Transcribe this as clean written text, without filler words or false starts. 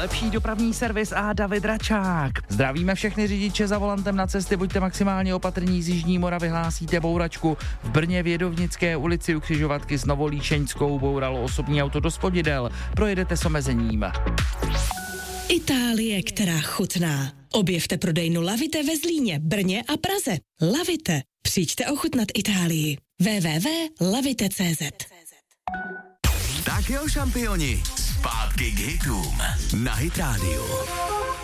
nejlepší dopravní servis a David Račák. Zdravíme všechny řidiče za volantem na cesty, buďte maximálně opatrní, z Jižní Moravy hlásíte bouračku. V Brně v Jedovnické ulici u křižovatky s Novolíšeňskou bouralo osobní auto do spodidel. Projedete s omezením. Itálie, která chutná. Objevte prodejnu Lavite ve Zlíně, Brně a Praze. Lavite. Přijďte ochutnat Itálii. www.lavite.cz. Tak jo, šampioni, zpátky k hitům na Hit Radio.